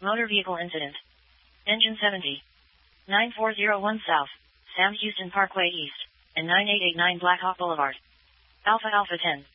Motor vehicle incident. Engine 70. 9401 South, Sam Houston Parkway East, and 9889 Blackhawk Boulevard. Alpha Alpha 10.